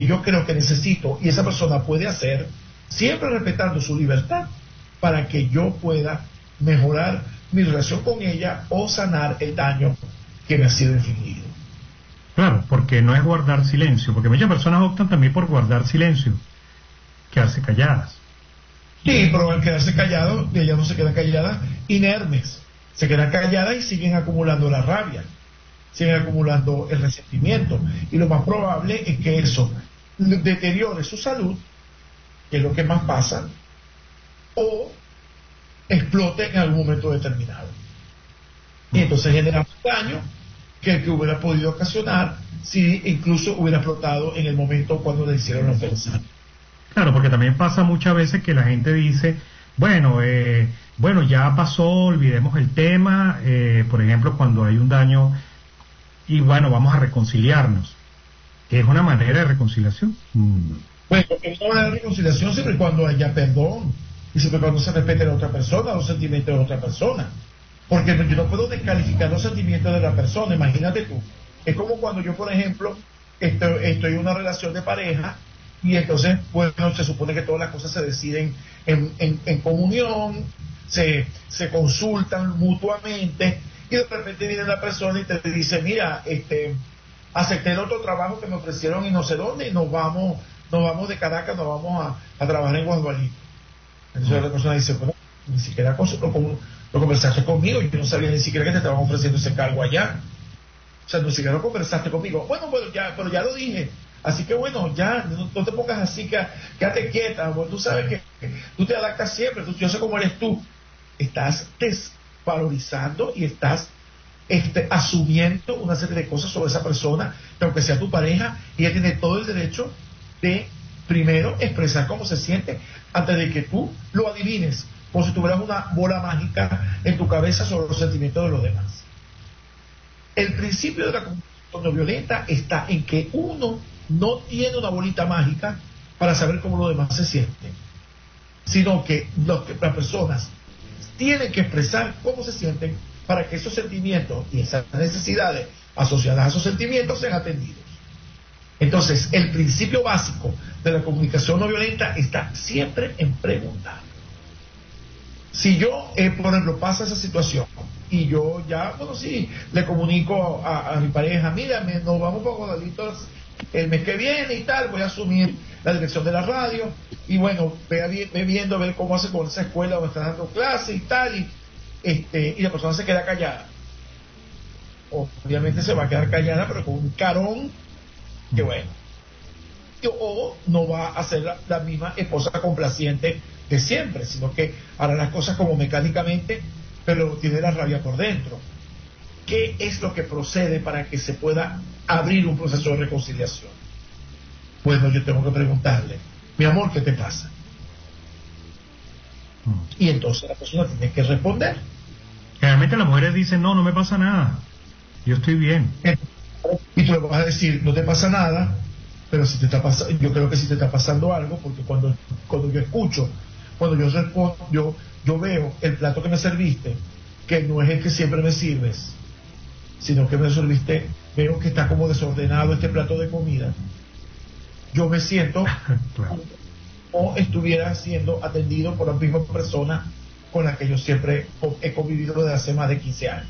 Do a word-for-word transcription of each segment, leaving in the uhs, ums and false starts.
yo creo que necesito y esa persona puede hacer, siempre respetando su libertad, para que yo pueda mejorar mi relación con ella o sanar el daño que me ha sido infligido. Claro, porque no es guardar silencio, porque muchas personas optan también por guardar silencio, quedarse calladas. Sí, pero al quedarse callado, ellas no se quedan calladas inermes, se quedan calladas y siguen acumulando la rabia, siguen acumulando el resentimiento, y lo más probable es que eso deteriore su salud, que es lo que más pasa, o explote en algún momento determinado. Y entonces genera más daño que el que hubiera podido ocasionar si incluso hubiera explotado en el momento cuando le hicieron la ofensa. Claro, porque también pasa muchas veces que la gente dice, bueno, eh, bueno, ya pasó, olvidemos el tema, eh, por ejemplo, cuando hay un daño, y bueno, vamos a reconciliarnos. ¿Es una manera de reconciliación? Mm. Bueno, es una manera de reconciliación siempre y cuando haya perdón, y siempre y cuando se respete a la otra persona, los sentimientos de la otra persona. Porque yo no puedo descalificar los sentimientos de la persona, imagínate tú. Es como cuando yo, por ejemplo, estoy, estoy en una relación de pareja, y entonces, bueno, se supone que todas las cosas se deciden en, en, en comunión, se, se consultan mutuamente, y de repente viene la persona y te dice, mira, este, acepté el otro trabajo que me ofrecieron y no sé dónde, y nos vamos, nos vamos de Caracas, nos vamos a, a trabajar en Guadalupe. Entonces la persona dice, bueno, ni siquiera con, lo, lo conversaste conmigo, yo no sabía ni siquiera que te estaban ofreciendo ese cargo allá. O sea, ni siquiera lo conversaste conmigo. Bueno, bueno, ya, pero ya lo dije. Así que bueno, ya, no, no te pongas así, que, quédate quieta, bueno, tú sabes que, que tú te adaptas siempre, tú, yo sé cómo eres tú. Estás desvalorizando y estás este, asumiendo una serie de cosas sobre esa persona, que aunque sea tu pareja, ella tiene todo el derecho de, primero, expresar cómo se siente, antes de que tú lo adivines, como si tuvieras una bola mágica en tu cabeza sobre los sentimientos de los demás. El principio de la comunicación no violenta está en que uno no tiene una bolita mágica para saber cómo los demás se sienten, sino que, los, que las personas tienen que expresar cómo se sienten para que esos sentimientos y esas necesidades asociadas a esos sentimientos sean atendidos. Entonces, el principio básico de la comunicación no violenta está siempre en preguntar. Si yo, eh, por ejemplo, pasa esa situación y yo ya, bueno, sí, le comunico a, a mi pareja, mira, me, nos vamos para Guadalito el mes que viene y tal, voy a asumir la dirección de la radio, y bueno, ve, ve viendo a ver cómo hace con esa escuela donde está dando clases y tal, y, este, y la persona se queda callada. Obviamente se va a quedar callada, pero con un carón, que bueno. O no va a ser la, la misma esposa complaciente de siempre, sino que hará las cosas como mecánicamente, pero tiene la rabia por dentro. ¿Qué es lo que procede para que se pueda abrir un proceso de reconciliación? Bueno, yo tengo que preguntarle, mi amor, ¿qué te pasa? Y entonces la persona tiene que responder. Generalmente las mujeres dicen, no, no me pasa nada, yo estoy bien. Y tú le vas a decir, no te pasa nada, pero si te está pasando, yo creo que si te está pasando algo, porque cuando, cuando yo escucho, cuando yo respondo, yo, yo veo el plato que me serviste, que no es el que siempre me sirves, sino que me serviste, veo que está como desordenado este plato de comida, yo me siento claro, como estuviera siendo atendido por la misma persona con la que yo siempre he convivido desde hace más de quince años.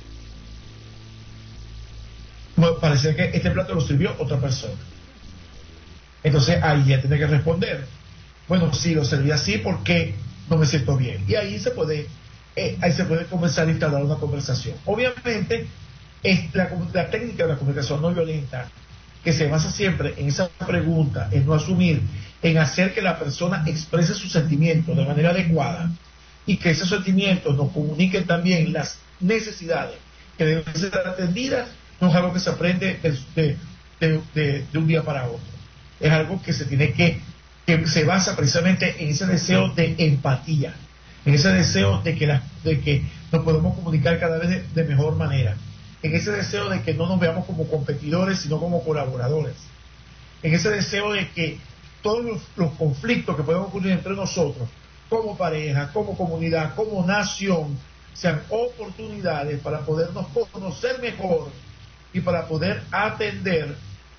Bueno, parece que este plato lo sirvió otra persona. Entonces ahí ya tiene que responder, bueno, sí, lo serví así porque no me siento bien. Y ahí se puede, eh, ahí se puede comenzar a instalar una conversación. Obviamente, es la, la técnica de la comunicación no violenta, que se basa siempre en esa pregunta, en no asumir, en hacer que la persona exprese sus sentimientos de manera adecuada, y que esos sentimientos nos comuniquen también las necesidades que deben ser atendidas, no es algo que se aprende de, de, de, de, de un día para otro. Es algo que se tiene que, que se basa precisamente en ese deseo de empatía, en ese deseo de que, la, de que nos podemos comunicar cada vez de, de mejor manera, en ese deseo de que no nos veamos como competidores, sino como colaboradores, en ese deseo de que todos los, los conflictos que pueden ocurrir entre nosotros, como pareja, como comunidad, como nación, sean oportunidades para podernos conocer mejor y para poder atender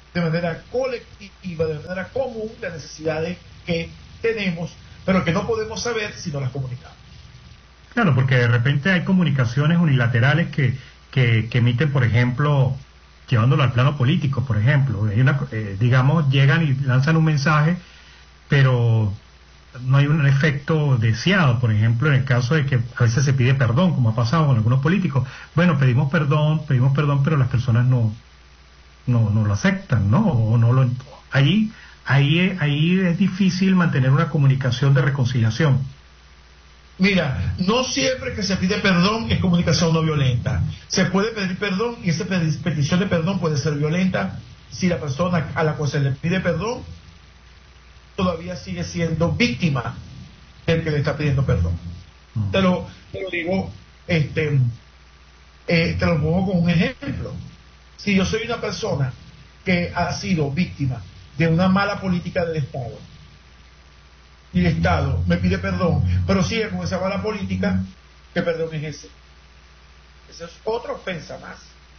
de manera colectiva, de manera común, las necesidades que tenemos, pero que no podemos saber si no las comunicamos. Claro, porque de repente hay comunicaciones unilaterales que, que, que emiten, por ejemplo, llevándolo al plano político, por ejemplo, hay una, eh, digamos, llegan y lanzan un mensaje, pero no hay un efecto deseado. Por ejemplo, en el caso de que a veces se pide perdón, como ha pasado con algunos políticos, bueno, pedimos perdón, pedimos perdón, pero las personas no no, no lo aceptan, ¿no? O no lo, ahí, ahí, ahí es difícil mantener una comunicación de reconciliación. Mira, no siempre que se pide perdón es comunicación no violenta. Se puede pedir perdón y esa petición de perdón puede ser violenta si la persona a la cual se le pide perdón todavía sigue siendo víctima del que le está pidiendo perdón. Mm. Te, lo, te lo digo, este, eh, te lo pongo con un ejemplo. Si yo soy una persona que ha sido víctima de una mala política del Estado, y el Estado me pide perdón, pero sigue con esa mala política, ¿qué perdón es ese? Esa es otra ofensa más.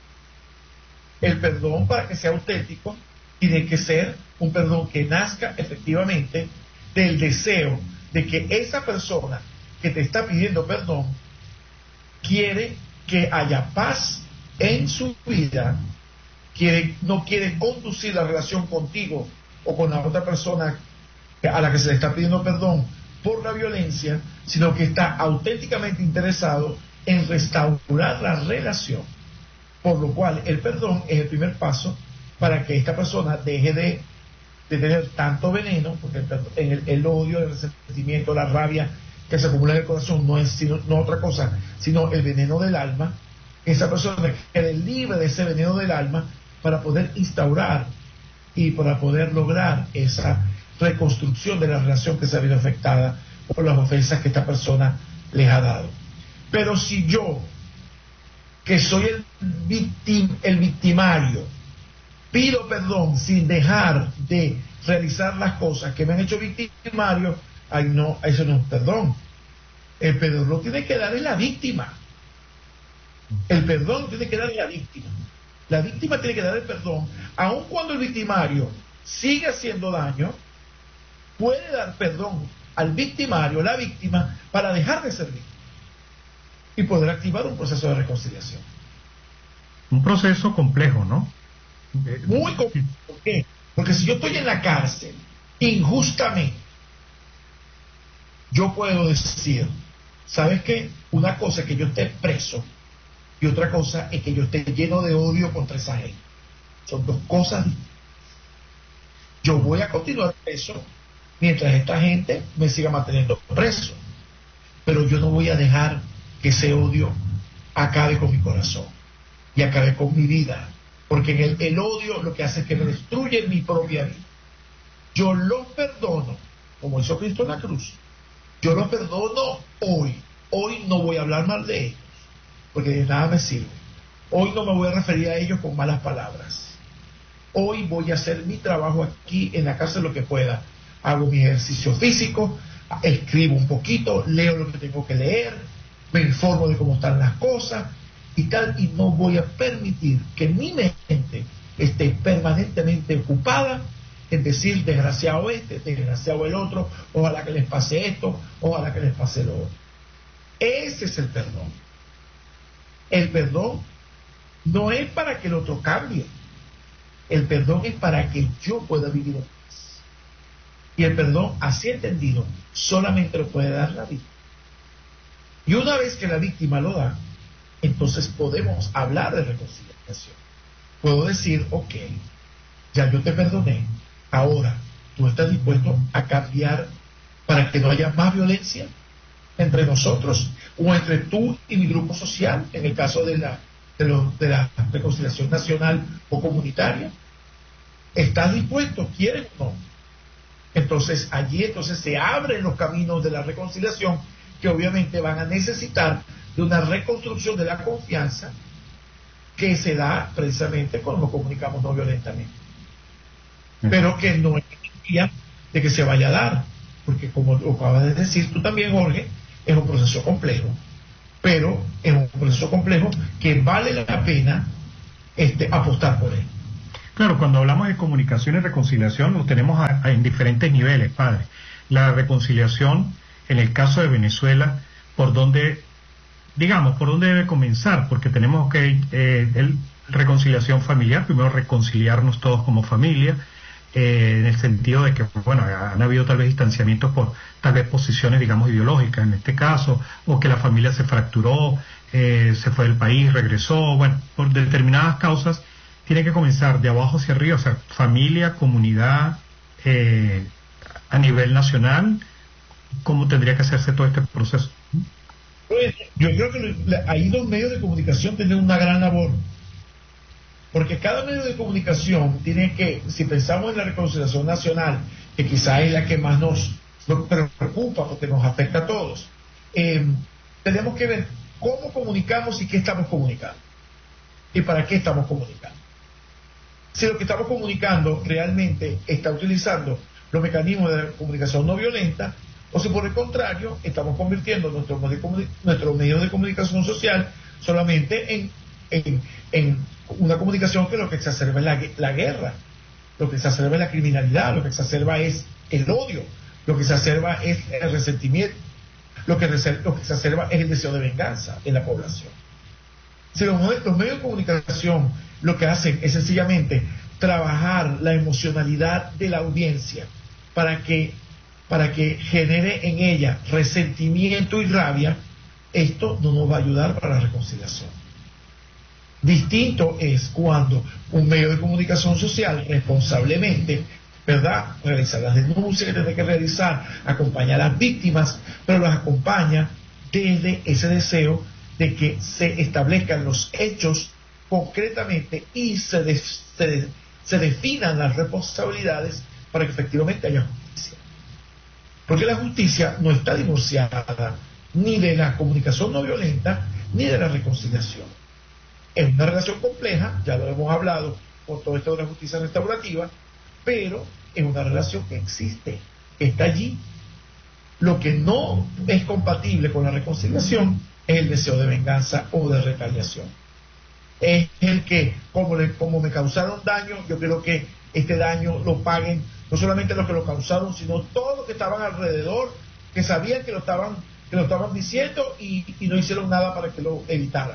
El perdón, para que sea auténtico, tiene que ser un perdón que nazca efectivamente del deseo de que esa persona que te está pidiendo perdón quiere que haya paz en su vida, quiere, no quiere conducir la relación contigo o con la otra persona a la que se le está pidiendo perdón por la violencia, sino que está auténticamente interesado en restaurar la relación, por lo cual el perdón es el primer paso para que esta persona deje de, de tener tanto veneno, porque el, en el, el odio, el resentimiento, la rabia que se acumula en el corazón no es sino, no otra cosa, sino el veneno del alma. Esa persona quede libre de ese veneno del alma para poder instaurar y para poder lograr esa reconstrucción de la relación que se ha visto afectada por las ofensas que esta persona les ha dado. Pero si yo, que soy el, victim, el victimario, pido perdón sin dejar de realizar las cosas que me han hecho victimario, ay no, eso no es perdón. El perdón lo tiene que dar es la víctima. El perdón tiene que dar la víctima. La víctima tiene que dar el perdón, aun cuando el victimario sigue haciendo daño, puede dar perdón al victimario, la víctima, para dejar de ser víctima y poder activar un proceso de reconciliación. Un proceso complejo, ¿no? Muy complejo. ¿Por qué? Porque si yo estoy en la cárcel injustamente, yo puedo decir, ¿sabes qué? Una cosa es que yo esté preso y otra cosa es que yo esté lleno de odio contra esa gente. Son dos cosas distintas. Yo voy a continuar preso mientras esta gente me siga manteniendo preso, pero yo no voy a dejar que ese odio acabe con mi corazón y acabe con mi vida, porque en el, el odio lo que hace es que me destruye mi propia vida. Yo los perdono, como hizo Cristo en la cruz. Yo los perdono hoy. Hoy no voy a hablar mal de ellos, porque de nada me sirve. Hoy no me voy a referir a ellos con malas palabras. Hoy voy a hacer mi trabajo aquí en la cárcel lo que pueda. Hago mi ejercicio físico, escribo un poquito, leo lo que tengo que leer, me informo de cómo están las cosas y tal, y no voy a permitir que mi mente esté permanentemente ocupada en decir desgraciado este, desgraciado el otro, ojalá que les pase esto, ojalá que les pase lo otro. Ese es el perdón. El perdón no es para que el otro cambie, el perdón es para que yo pueda vivir en paz. Y el perdón, así entendido, solamente lo puede dar la víctima. Y una vez que la víctima lo da, entonces podemos hablar de reconciliación. Puedo decir, ok, ya yo te perdoné, ahora tú estás dispuesto a cambiar para que no haya más violencia entre nosotros o entre tú y mi grupo social, en el caso de la, de, lo, de la reconciliación nacional o comunitaria. ¿Estás dispuesto? ¿Quieres o no? Entonces allí entonces se abren los caminos de la reconciliación, que obviamente van a necesitar de una reconstrucción de la confianza que se da precisamente cuando comunicamos no violentamente, pero que no es garantía de que se vaya a dar, porque como lo acabas de decir tú también, Jorge, es un proceso complejo, pero es un proceso complejo que vale la pena este, apostar por él. Claro, cuando hablamos de comunicación y reconciliación, lo tenemos a, a, en diferentes niveles, padre. La reconciliación, en el caso de Venezuela, por dónde, digamos, por dónde debe comenzar, porque tenemos que, eh, el, reconciliación familiar, primero reconciliarnos todos como familia, eh, en el sentido de que, bueno, han habido tal vez distanciamientos por tal vez posiciones, digamos, ideológicas en este caso, o que la familia se fracturó, eh, se fue del país, regresó, bueno, por determinadas causas, tiene que comenzar de abajo hacia arriba, o sea, familia, comunidad, eh, a nivel nacional. ¿Cómo tendría que hacerse todo este proceso? Pues, yo creo que ahí los medios de comunicación tienen una gran labor, porque cada medio de comunicación tiene que, si pensamos en la reconciliación nacional, que quizás es la que más nos, nos preocupa porque nos afecta a todos, eh, tenemos que ver cómo comunicamos y qué estamos comunicando y para qué estamos comunicando. Si lo que estamos comunicando realmente está utilizando los mecanismos de comunicación no violenta, o si por el contrario estamos convirtiendo nuestros medios de, nuestro medio de comunicación social solamente en, en, en una comunicación que lo que exacerba es la, la guerra, lo que exacerba es la criminalidad, lo que exacerba es el odio, lo que exacerba es el resentimiento, lo que, lo que exacerba es el deseo de venganza en la población. Si los, los medios de comunicación lo que hacen es sencillamente trabajar la emocionalidad de la audiencia para que, para que genere en ella resentimiento y rabia, esto no nos va a ayudar para la reconciliación. Distinto es cuando un medio de comunicación social responsablemente, ¿verdad?, realiza las denuncias que tiene que realizar, acompaña a las víctimas, pero las acompaña desde ese deseo de que se establezcan los hechos concretamente y se, de, se, se definan las responsabilidades para que efectivamente haya justicia. Porque la justicia no está divorciada ni de la comunicación no violenta ni de la reconciliación. Es una relación compleja, ya lo hemos hablado por todo esto de la justicia restaurativa, pero es una relación que existe, que está allí. Lo que no es compatible con la reconciliación es el deseo de venganza o de retaliación. Es el que, como, le, como me causaron daño, yo quiero que este daño lo paguen no solamente los que lo causaron, sino todos los que estaban alrededor, que sabían que lo estaban, que lo estaban diciendo y, y no hicieron nada para que lo evitaran.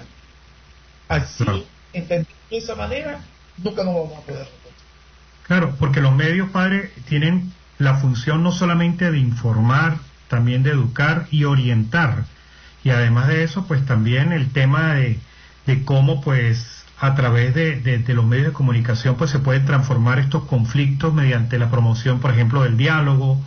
Así, claro, entendiendo de esa manera, nunca nos vamos a poder reconocer. Claro, porque los medios, padre, tienen la función no solamente de informar, también de educar y orientar. Y además de eso, pues también el tema de, de cómo, pues, a través de, de, de los medios de comunicación, pues se pueden transformar estos conflictos mediante la promoción, por ejemplo, del diálogo,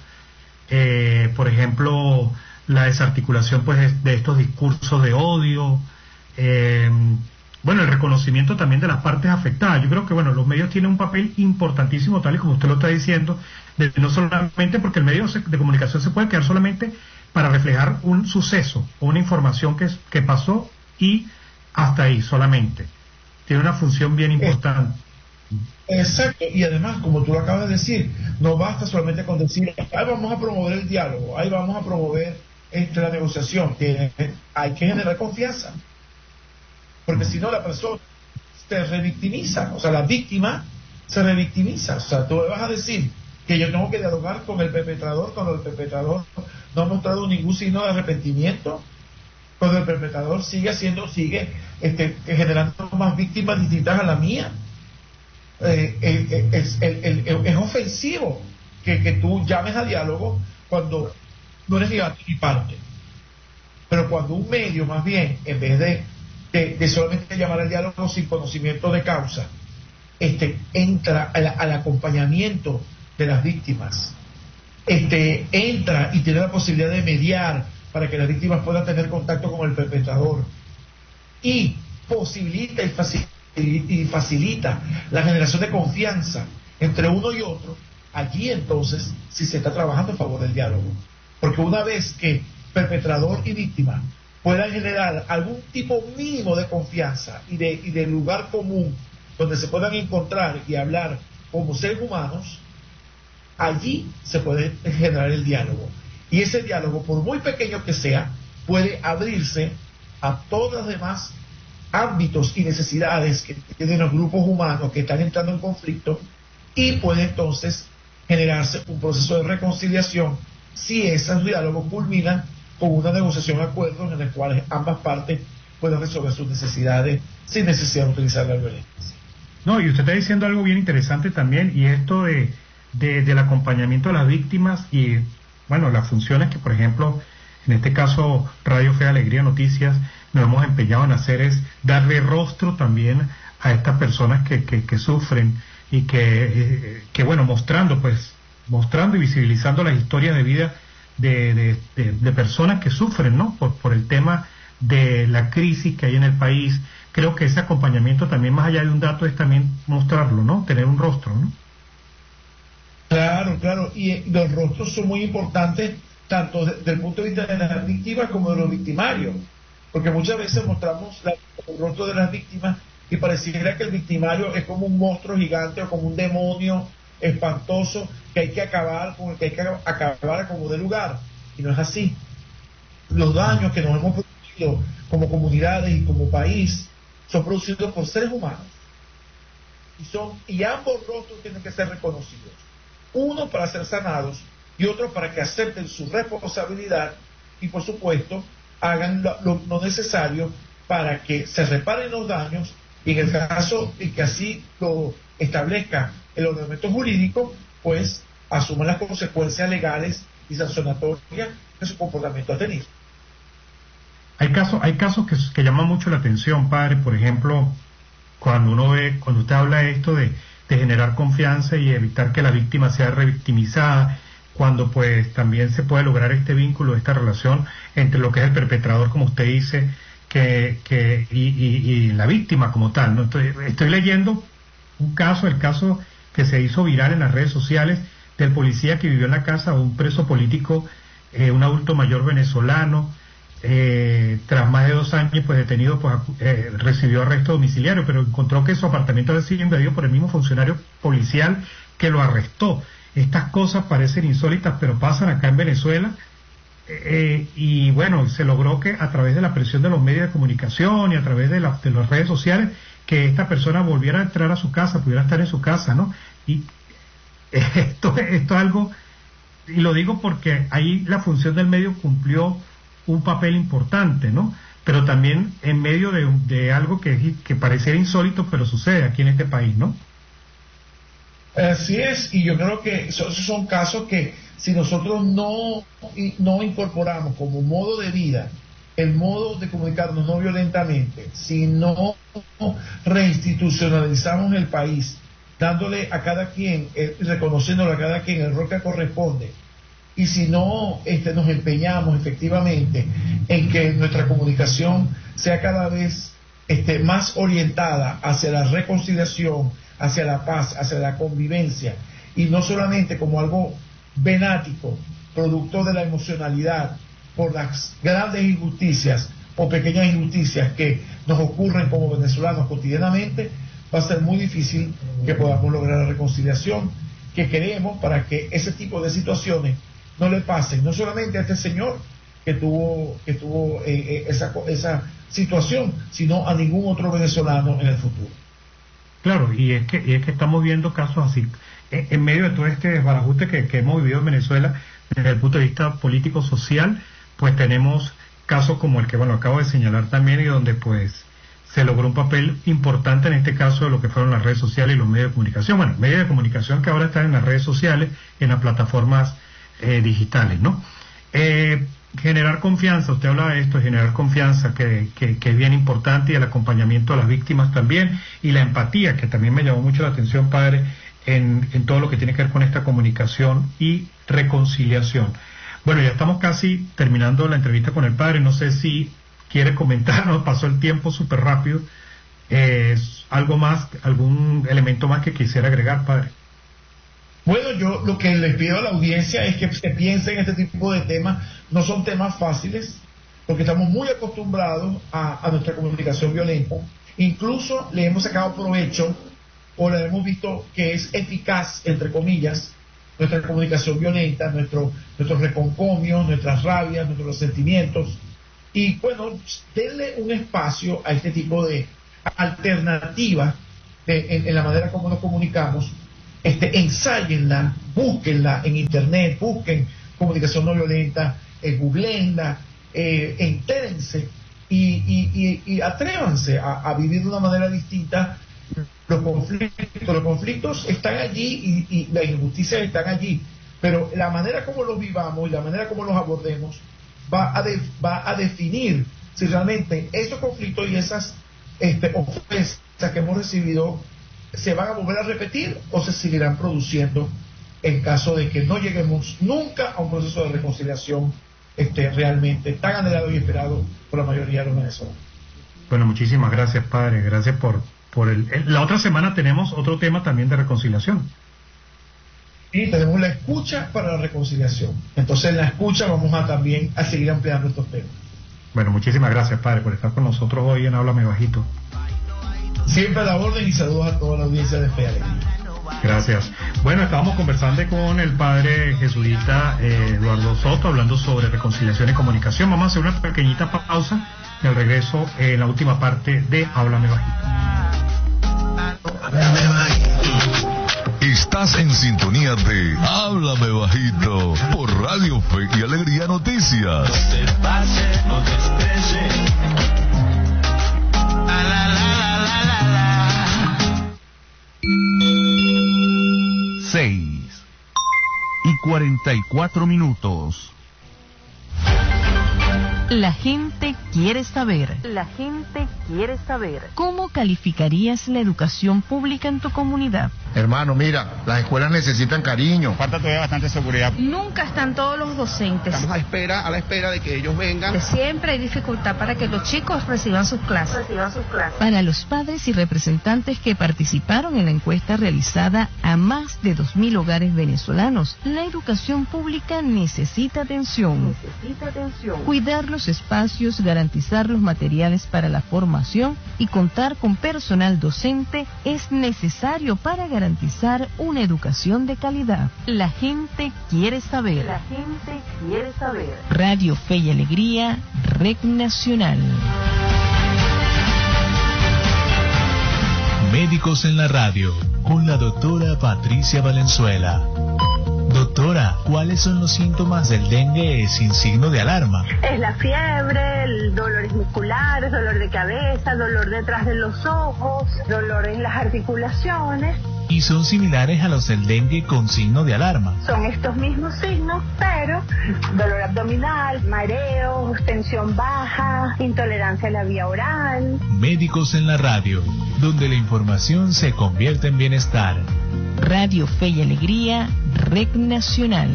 eh, por ejemplo, la desarticulación, pues, de, de estos discursos de odio, eh, bueno, el reconocimiento también de las partes afectadas. Yo creo que, bueno, los medios tienen un papel importantísimo, tal y como usted lo está diciendo, de, no solamente porque el medio de comunicación se puede quedar solamente para reflejar un suceso o una información que, que pasó y hasta ahí solamente. Tiene una función bien importante. Exacto, y además, como tú lo acabas de decir, no basta solamente con decir, ahí vamos a promover el diálogo, ahí vamos a promover entre la negociación, que hay que generar confianza. Porque si no, la persona se revictimiza, o sea, la víctima se revictimiza. O sea, tú le vas a decir que yo tengo que dialogar con el perpetrador cuando el perpetrador no ha mostrado ningún signo de arrepentimiento, cuando el perpetrador sigue haciendo, sigue este, generando más víctimas distintas a la mía. Eh, eh, es, el, el, el, es ofensivo que, que tú llames a diálogo cuando no eres ni parte. Pero cuando un medio, más bien, en vez de De, de solamente llamar al diálogo sin conocimiento de causa, este, entra al, al acompañamiento de las víctimas, este, entra y tiene la posibilidad de mediar para que las víctimas puedan tener contacto con el perpetrador y posibilita y facilita, y facilita la generación de confianza entre uno y otro. Allí entonces sí se está trabajando a favor del diálogo, porque una vez que perpetrador y víctima puedan generar algún tipo mínimo de confianza y de, y de lugar común donde se puedan encontrar y hablar como seres humanos, allí se puede generar el diálogo. Y ese diálogo, por muy pequeño que sea, puede abrirse a todas las demás ámbitos y necesidades que tienen los grupos humanos que están entrando en conflicto, y puede entonces generarse un proceso de reconciliación si esos diálogos culminan con una negociación, acuerdos en los cuales ambas partes pueden resolver sus necesidades sin necesidad de utilizar la violencia. No, y usted está diciendo algo bien interesante también, y esto de, de del acompañamiento a las víctimas y, bueno, las funciones que, por ejemplo, en este caso Radio Fe Alegría Noticias nos hemos empeñado en hacer es darle rostro también a estas personas que, que, que sufren y que, eh, que, bueno, mostrando, pues, mostrando y visibilizando las historias de vida de, de, de, de personas que sufren, ¿no? Por, por el tema de la crisis que hay en el país. Creo que ese acompañamiento también, más allá de un dato, es también mostrarlo, ¿no? Tener un rostro, ¿no? Claro, claro, y los rostros son muy importantes tanto desde el punto de vista de las víctimas como de los victimarios, porque muchas veces mostramos la, el rostro de las víctimas y pareciera que el victimario es como un monstruo gigante o como un demonio espantoso que hay que acabar, con el que hay que acabar a como de lugar, y no es así. Los daños que nos hemos producido como comunidades y como país son producidos por seres humanos, y son y ambos rostros tienen que ser reconocidos, uno para ser sanados y otro para que acepten su responsabilidad y, por supuesto, hagan lo, lo, lo necesario para que se reparen los daños, y en el caso de que así lo establezca el ordenamiento jurídico, pues asuman las consecuencias legales y sancionatorias que su comportamiento ha tenido. Hay casos, hay casos que, que llaman mucho la atención, padre. Por ejemplo, cuando uno ve, cuando usted habla de esto de, de generar confianza y evitar que la víctima sea revictimizada, cuando pues también se puede lograr este vínculo, esta relación entre lo que es el perpetrador, como usted dice, que, que y, y, y la víctima como tal, ¿no? Estoy, estoy leyendo un caso, el caso que se hizo viral en las redes sociales del policía que vivió en la casa de un preso político, eh, un adulto mayor venezolano. Eh, tras más de dos años pues detenido, pues eh, recibió arresto domiciliario, pero encontró que su apartamento había sido invadido por el mismo funcionario policial que lo arrestó. Estas cosas parecen insólitas, pero pasan acá en Venezuela, eh, y bueno, se logró que a través de la presión de los medios de comunicación y a través de, la, de las redes sociales, que esta persona volviera a entrar a su casa, pudiera estar en su casa, ¿no? Y esto, esto es algo, y lo digo porque ahí la función del medio cumplió un papel importante, ¿no? Pero también en medio de, de algo que, que pareciera insólito, pero sucede aquí en este país, ¿no? Así es, y yo creo que esos son casos que si nosotros no, no incorporamos como modo de vida el modo de comunicarnos no violentamente, si no reinstitucionalizamos el país, dándole a cada quien, eh, reconociéndole a cada quien el rol que corresponde, y si no este, nos empeñamos efectivamente en que nuestra comunicación sea cada vez este, más orientada hacia la reconciliación, hacia la paz, hacia la convivencia, y no solamente como algo benático, producto de la emocionalidad por las grandes injusticias o pequeñas injusticias que nos ocurren como venezolanos cotidianamente, va a ser muy difícil que podamos lograr la reconciliación que queremos para que ese tipo de situaciones no le pasen, no solamente a este señor que tuvo que tuvo eh, eh, esa, esa situación, sino a ningún otro venezolano en el futuro. Claro, y es que, y es que estamos viendo casos así, en, en medio de todo este desbarajuste que, que hemos vivido en Venezuela, desde el punto de vista político-social, pues tenemos casos como el que, bueno, acabo de señalar también, y donde pues se logró un papel importante en este caso de lo que fueron las redes sociales y los medios de comunicación. Bueno, medios de comunicación que ahora están en las redes sociales, en las plataformas eh, digitales, ¿no? Eh, generar confianza, usted habla de esto, generar confianza, que, que, que es bien importante, y el acompañamiento a las víctimas también, y la empatía, que también me llamó mucho la atención, padre, en, en todo lo que tiene que ver con esta comunicación y reconciliación. Bueno, ya estamos casi terminando la entrevista con el padre, no sé si quiere comentar, nos pasó el tiempo súper rápido, eh, algo más, algún elemento más que quisiera agregar, padre. Bueno, yo lo que les pido a la audiencia es que se piense en este tipo de temas. No son temas fáciles, porque estamos muy acostumbrados a, a nuestra comunicación violenta. Incluso le hemos sacado provecho, o le hemos visto que es eficaz, entre comillas, nuestra comunicación violenta, nuestro, nuestros reconcomios, nuestras rabias, nuestros sentimientos. Y bueno, denle un espacio a este tipo de alternativas de, en, en la manera como nos comunicamos. Este, ensáyenla, búsquenla en internet, busquen comunicación no violenta, eh, googleenla, eh, entérense y, y, y, y atrévanse a, a vivir de una manera distinta los conflictos. Los conflictos están allí y, y las injusticias están allí, pero la manera como los vivamos y la manera como los abordemos va a, de, va a definir si realmente esos conflictos y esas este, ofensas que hemos recibido se van a volver a repetir o se seguirán produciendo en caso de que no lleguemos nunca a un proceso de reconciliación este, realmente tan anhelado y esperado por la mayoría de los venezolanos. Bueno, muchísimas gracias, padre. Gracias por, por el, el... La otra semana tenemos otro tema también de reconciliación. Y tenemos la escucha para la reconciliación. Entonces en la escucha vamos a también a seguir ampliando estos temas. Bueno, muchísimas gracias, padre, por estar con nosotros hoy en Háblame Bajito. Siempre a la orden y saludos a toda la audiencia de Fe y Alegría. Gracias. Bueno, estábamos conversando con el padre jesuita eh, Eduardo Soto, hablando sobre reconciliación y comunicación. Vamos a hacer una pequeñita pausa y al regreso en eh, la última parte de Háblame Bajito. Háblame Bajito. Estás en sintonía de Háblame Bajito por Radio Fe y Alegría Noticias. No te pases, no te estreses. La, la, la, la, la, la. Seis y cuarenta y cuatro minutos. La gente quiere saber. La gente quiere saber. ¿Cómo calificarías la educación pública en tu comunidad? Hermano, mira, las escuelas necesitan cariño. Falta todavía bastante seguridad. Nunca están todos los docentes. Estamos a, espera, a la espera de que ellos vengan. Siempre hay dificultad para que los chicos reciban sus clases. Reciban sus clases. Para los padres y representantes que participaron en la encuesta realizada a más de dos mil hogares venezolanos, la educación pública necesita atención. Necesita atención. Cuidar los espacios, garantizar los materiales para la formación y contar con personal docente es necesario para garantizar una educación de calidad. La gente quiere saber. La gente quiere saber. Radio Fe y Alegría, Red Nacional. Médicos en la radio, con la doctora Patricia Valenzuela. Doctora, ¿cuáles son los síntomas del dengue sin signo de alarma? Es la fiebre, el dolores musculares, dolor de cabeza, dolor detrás de los ojos, dolor en las articulaciones. ¿Y son similares a los del dengue con signo de alarma? Son estos mismos signos, pero dolor abdominal, mareos, tensión baja, intolerancia a la vía oral. Médicos en la radio, donde la información se convierte en bienestar. Radio Fe y Alegría, Red Nacional.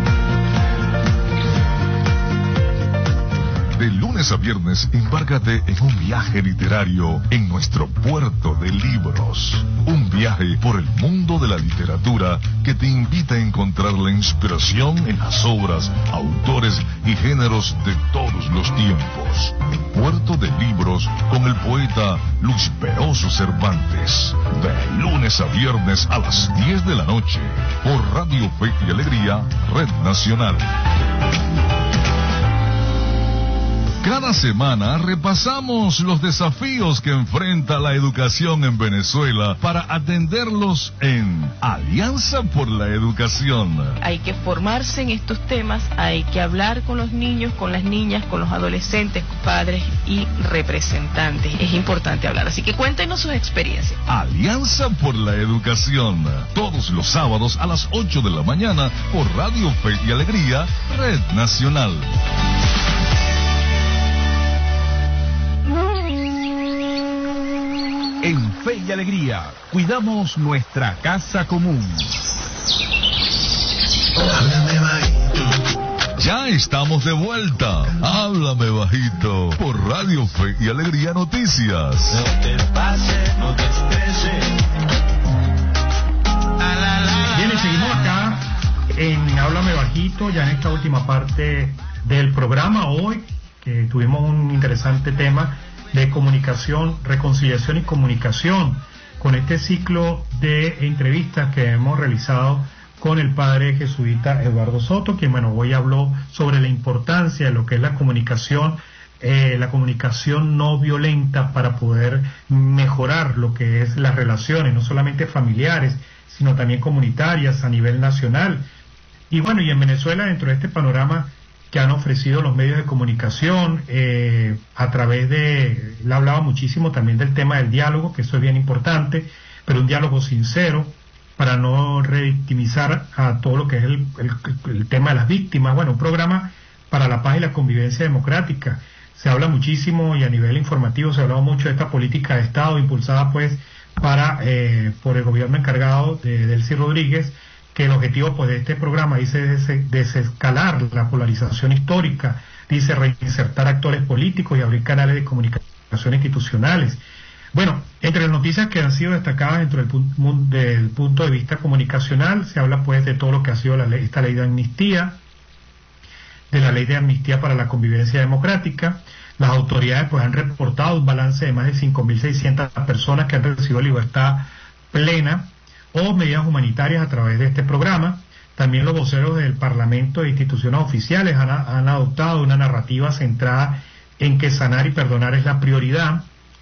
De lunes a viernes, embárcate en un viaje literario en nuestro puerto de libros. Un viaje por el mundo de la literatura que te invita a encontrar la inspiración en las obras, autores y géneros de todos los tiempos. Puerto de Libros con el poeta Luis Peroso Cervantes. De lunes a viernes a las diez de la noche por Radio Fe y Alegría, Red Nacional. Cada semana repasamos los desafíos que enfrenta la educación en Venezuela para atenderlos en Alianza por la Educación. Hay que formarse en estos temas, hay que hablar con los niños, con las niñas, con los adolescentes, padres y representantes. Es importante hablar, así que cuéntenos sus experiencias. Alianza por la Educación, todos los sábados a las ocho de la mañana por Radio Fe y Alegría, Red Nacional. En Fe y Alegría, cuidamos nuestra casa común. Háblame bajito. Ya estamos de vuelta. Háblame bajito por Radio Fe y Alegría Noticias. No te pases, no te estreses. La, la, la, Bien, y seguimos acá en Háblame Bajito, ya en esta última parte del programa. Hoy que tuvimos un interesante tema de comunicación, reconciliación y comunicación, con este ciclo de entrevistas que hemos realizado con el padre jesuita Eduardo Soto, quien, bueno, hoy habló sobre la importancia de lo que es la comunicación eh, la comunicación no violenta para poder mejorar lo que es las relaciones, no solamente familiares, sino también comunitarias a nivel nacional. Y bueno, y en Venezuela, dentro de este panorama que han ofrecido los medios de comunicación, eh, a través de, le hablaba muchísimo también del tema del diálogo, que eso es bien importante, pero un diálogo sincero, para no revictimizar a todo lo que es el, el, el tema de las víctimas. Bueno, un programa para la paz y la convivencia democrática. Se habla muchísimo, y a nivel informativo se ha hablado mucho de esta política de Estado impulsada pues para eh, por el gobierno encargado de Delcy Rodríguez, que el objetivo pues de este programa dice desescalar la polarización histórica, dice reinsertar actores políticos y abrir canales de comunicación institucionales. Bueno, entre las noticias que han sido destacadas dentro del, pu del punto de vista comunicacional, se habla pues de todo lo que ha sido la ley, esta ley de amnistía, de la ley de amnistía para la convivencia democrática. Las autoridades pues han reportado un balance de más de cinco mil seiscientas personas que han recibido libertad plena o medidas humanitarias a través de este programa. También los voceros del Parlamento e instituciones oficiales han, han adoptado una narrativa centrada en que sanar y perdonar es la prioridad,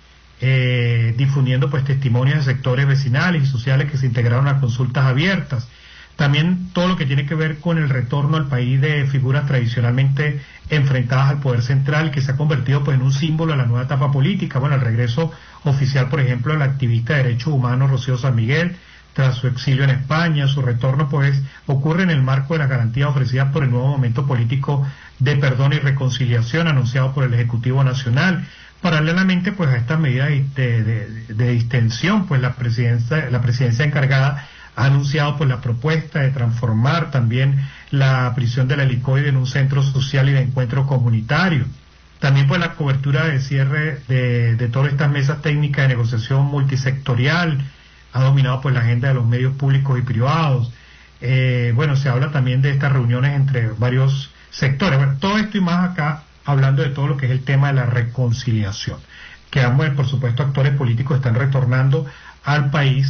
eh, difundiendo pues testimonios de sectores vecinales y sociales que se integraron a consultas abiertas. También todo lo que tiene que ver con el retorno al país de figuras tradicionalmente enfrentadas al poder central, que se ha convertido pues en un símbolo de la nueva etapa política. Bueno, el regreso oficial, por ejemplo, de la activista de derechos humanos Rocío San Miguel, tras su exilio en España. Su retorno pues ocurre en el marco de las garantías ofrecidas por el nuevo momento político de perdón y reconciliación anunciado por el Ejecutivo Nacional. Paralelamente pues a estas medidas de, de, de, de distensión, pues la presidencia, la presidencia encargada ha anunciado pues la propuesta de transformar también la prisión del Helicoide en un centro social y de encuentro comunitario. También pues la cobertura de cierre de, de todas estas mesas técnicas de negociación multisectorial ha dominado pues la agenda de los medios públicos y privados. Eh, bueno, se habla también de estas reuniones entre varios sectores. Bueno, todo esto y más acá, hablando de todo lo que es el tema de la reconciliación, que ambos, por supuesto, actores políticos están retornando al país,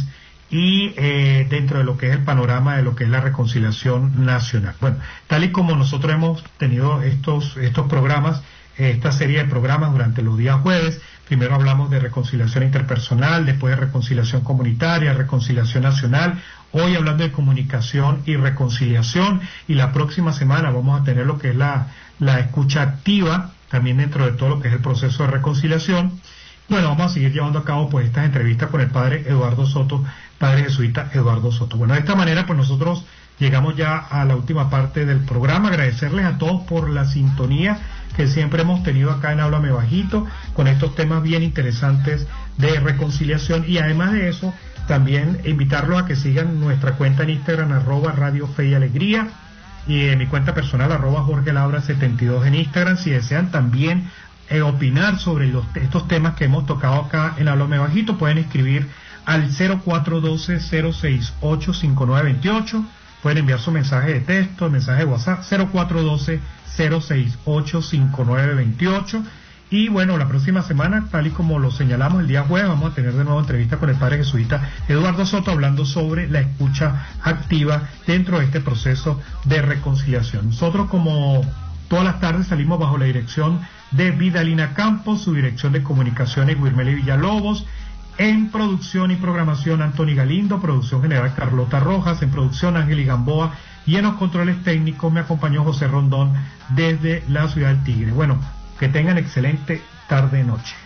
y eh, dentro de lo que es el panorama de lo que es la reconciliación nacional. Bueno, tal y como nosotros hemos tenido estos, estos programas, esta serie de programas durante los días jueves, primero hablamos de reconciliación interpersonal, después de reconciliación comunitaria, reconciliación nacional, hoy hablando de comunicación y reconciliación, y la próxima semana vamos a tener lo que es la, la escucha activa, también dentro de todo lo que es el proceso de reconciliación. Bueno, vamos a seguir llevando a cabo pues estas entrevistas con el padre Eduardo Soto, padre jesuita Eduardo Soto. Bueno, de esta manera pues nosotros llegamos ya a la última parte del programa. Agradecerles a todos por la sintonía que siempre hemos tenido acá en Háblame Bajito, con estos temas bien interesantes de reconciliación, y además de eso también invitarlos a que sigan nuestra cuenta en Instagram, arroba Radio Fe y Alegría, y en mi cuenta personal, arroba Jorge Labra setenta y dos en Instagram, si desean también eh, opinar sobre los, estos temas que hemos tocado acá en Háblame Bajito, pueden escribir al cero cuatro uno dos cero seis ocho cinco nueve dos ocho, pueden enviar su mensaje de texto, mensaje de WhatsApp, cero cuatro uno dos cero seis ocho cinco nueve dos ocho. Y bueno, la próxima semana, tal y como lo señalamos el día jueves, vamos a tener de nuevo entrevista con el padre jesuita Eduardo Soto, hablando sobre la escucha activa dentro de este proceso de reconciliación. Nosotros, como todas las tardes, salimos bajo la dirección de Vidalina Campos, su dirección de comunicaciones Guirmeli Villalobos, en producción y programación Antoni Galindo, producción general Carlota Rojas, en producción Ángel y Gamboa, y en los controles técnicos me acompañó José Rondón desde la ciudad del Tigre. Bueno, que tengan excelente tarde-noche.